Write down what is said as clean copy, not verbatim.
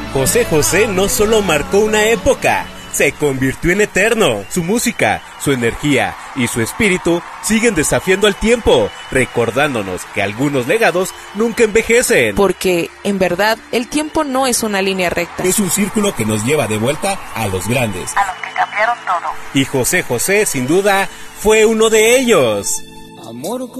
José José no solo marcó una época, se convirtió en eterno. Su música, su energía y su espíritu siguen desafiando al tiempo, recordándonos que algunos legados nunca envejecen. Porque, en verdad, el tiempo no es una línea recta. Es un círculo que nos lleva de vuelta a los grandes, a los que cambiaron todo. Y José José, sin duda, fue uno de ellos. Amor